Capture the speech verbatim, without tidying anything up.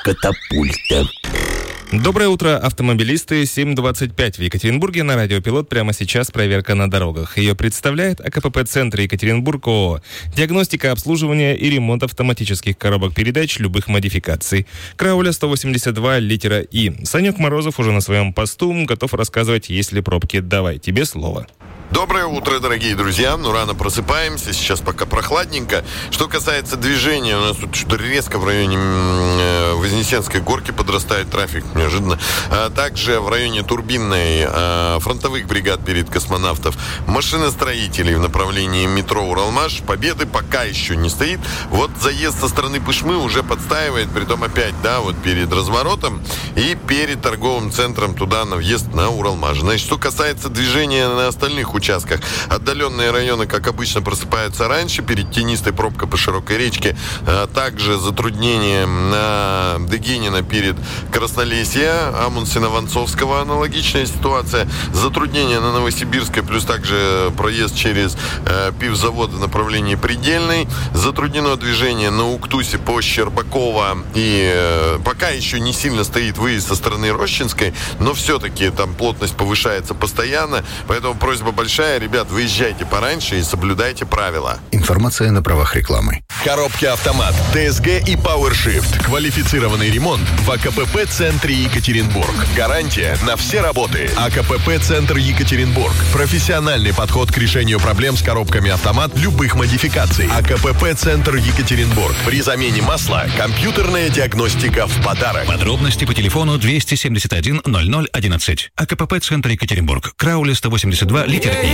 катапульта. Доброе утро, автомобилисты. семь двадцать пять в Екатеринбурге. На радио «Пилот» прямо сейчас проверка на дорогах. Ее представляет АКПП-центр Екатеринбург ООО. Диагностика, обслуживание и ремонт автоматических коробок передач любых модификаций. Крауля сто восемьдесят два, литера И. Санек Морозов уже на своем посту, готов рассказывать, есть ли пробки. Давай, тебе слово. Доброе утро, дорогие друзья. Ну, рано просыпаемся, сейчас пока прохладненько. Что касается движения, у нас тут что-то резко в районе э, Вознесенской горки подрастает трафик, неожиданно. А также в районе Турбинной э, фронтовых бригад перед космонавтов, машиностроителей в направлении метро Уралмаш. Победы пока еще не стоит. Вот заезд со стороны Пышмы уже подстаивает, притом опять, да, вот перед разворотом и перед торговым центром туда на въезд на Уралмаш. Значит, что касается движения на остальных участках, участках. Отдаленные районы, как обычно, просыпаются раньше, перед тенистой пробкой по широкой речке. А также затруднение на Дегинина перед Краснолесье, Амундсена-Вонцовского аналогичная ситуация. Затруднение на Новосибирской, плюс также проезд через э, пивзавод в направлении Предельной. Затруднено движение на Уктусе по Щербакова. И э, пока еще не сильно стоит выезд со стороны Рощинской, но все-таки там плотность повышается постоянно. Поэтому просьба большая. Ребят, выезжайте пораньше и соблюдайте правила. Информация на правах рекламы. Коробки «Автомат», ТСГ и PowerShift. Квалифицированный ремонт в АКПП-центре Екатеринбург. Гарантия на все работы. АКПП-центр Екатеринбург. Профессиональный подход к решению проблем с коробками «Автомат» любых модификаций. АКПП-центр Екатеринбург. При замене масла компьютерная диагностика в подарок. Подробности по телефону двести семьдесят один ноль ноль одиннадцать. АКПП-центр Екатеринбург. Крауля сто восемьдесят два, литер